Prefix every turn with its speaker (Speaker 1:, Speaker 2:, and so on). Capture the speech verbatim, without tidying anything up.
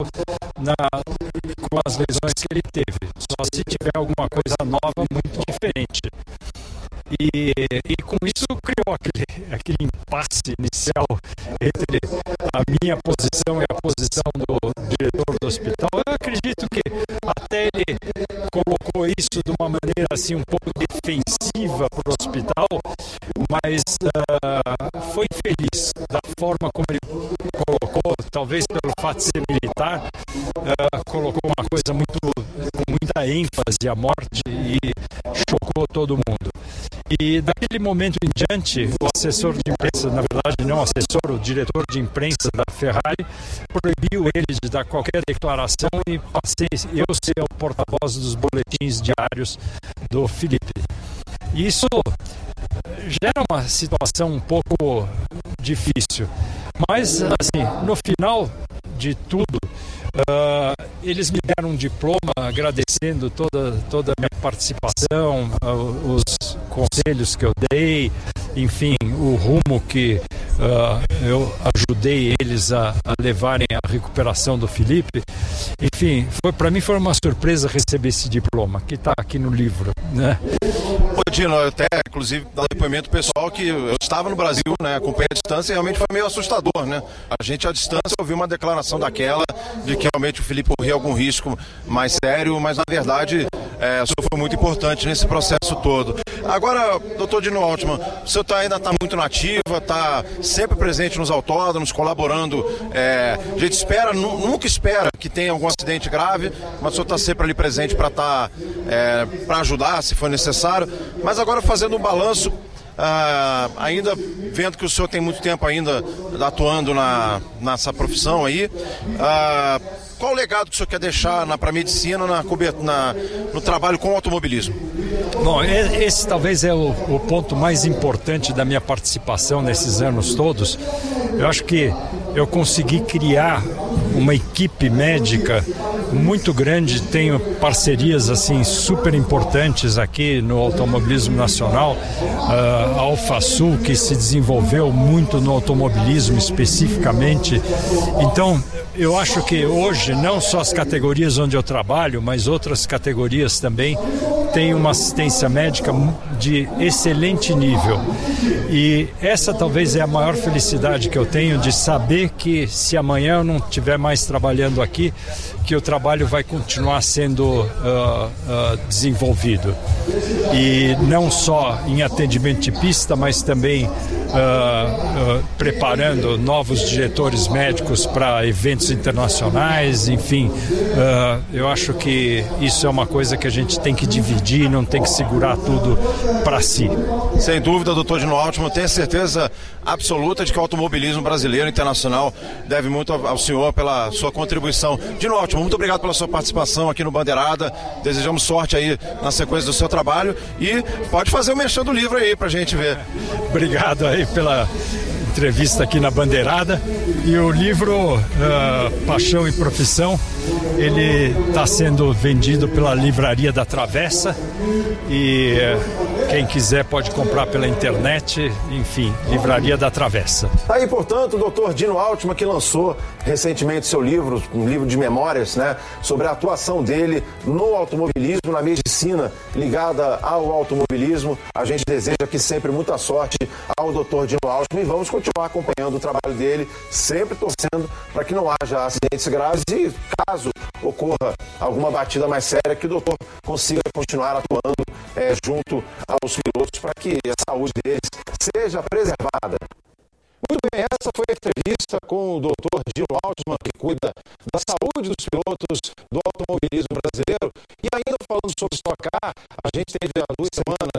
Speaker 1: na, com as lesões que ele teve. Só se tiver alguma coisa nova muito diferente. E, e com isso criou aquele, aquele impasse inicial entre a minha posição e a posição do diretor do hospital. Eu acredito que até ele colocou isso de uma maneira assim um pouco defensiva para o hospital, mas uh, foi feliz da forma como ele colocou, talvez pelo fato de ser militar, uh, colocou uma coisa muito, com muita ênfase à morte e chocou todo mundo. E daquele momento em diante, o assessor de imprensa, na verdade não o assessor, o diretor de imprensa da Ferrari, proibiu ele de dar qualquer declaração e passei eu ser o porta-voz dos boletins diários do Felipe. E isso gera uma situação um pouco difícil, mas assim, no final de tudo, Uh, eles me deram um diploma agradecendo toda, toda a minha participação, uh, os conselhos que eu dei, enfim, o rumo que uh, eu ajudei eles a, a levarem à recuperação do Felipe. Enfim, foi, para mim foi uma surpresa receber esse diploma, que está aqui no livro, né?
Speaker 2: Ô Dino, eu até inclusive dá depoimento pessoal que eu estava no Brasil, né, acompanhei a distância e realmente foi meio assustador, né? A gente à distância ouviu uma declaração daquela de que realmente o Felipe corria algum risco mais sério, mas na verdade é, o senhor foi muito importante nesse processo todo. Agora, doutor Dino Altman, o senhor tá, ainda está muito nativa, está sempre presente nos autódromos, colaborando. É, a gente espera, nunca espera que tenha algum acidente grave, mas o senhor está sempre ali presente para tá, é, para ajudar, se for necessário. Mas agora fazendo um balanço, ah, ainda vendo que o senhor tem muito tempo ainda atuando na, nessa profissão aí, ah, qual o legado que o senhor quer deixar para a medicina na, na, no trabalho com o automobilismo?
Speaker 1: Bom, esse talvez é o, o ponto mais importante da minha participação nesses anos todos. Eu acho que eu consegui criar uma equipe médica muito grande, tenho parcerias assim super importantes aqui no automobilismo nacional, uh, a Alfasul, que se desenvolveu muito no automobilismo especificamente. Então eu acho que hoje não só as categorias onde eu trabalho, mas outras categorias também têm uma assistência médica de excelente nível. E essa talvez é a maior felicidade que eu tenho, de saber que se amanhã eu não estiver mais trabalhando aqui, que o trabalho vai continuar sendo uh, uh, desenvolvido. E não só em atendimento de pista, mas também uh, uh, preparando novos diretores médicos para eventos internacionais, enfim. Uh, eu acho que isso é uma coisa que a gente tem que dividir, não tem que segurar tudo para si.
Speaker 2: Sem dúvida, doutor Dino Altman, tenho certeza absoluta de que o automobilismo brasileiro e internacional deve muito ao senhor pela sua contribuição. Dino Altman, muito obrigado pela sua participação aqui no Bandeirada, desejamos sorte aí na sequência do seu trabalho e pode fazer o merchan do livro aí pra gente ver.
Speaker 1: Obrigado aí pela entrevista aqui na Bandeirada. E o livro uh, Paixão e Profissão, ele está sendo vendido pela Livraria da Travessa e uh, quem quiser pode comprar pela internet, enfim, Livraria da Travessa.
Speaker 2: Aí, portanto, o doutor Dino Altman, que lançou recentemente seu livro, um livro de memórias, né, sobre a atuação dele no automobilismo, na medicina ligada ao automobilismo. A gente deseja aqui sempre muita sorte ao doutor Dino Altman e vamos continuar acompanhando o trabalho dele, sempre torcendo para que não haja acidentes graves e, caso ocorra alguma batida mais séria, que o doutor consiga continuar atuando é, junto aos pilotos para que a saúde deles seja preservada. Muito bem, essa foi a entrevista com o doutor Dino Altman, que cuida da saúde dos pilotos do automobilismo brasileiro. E ainda falando sobre Stock Car, a gente teve há duas semanas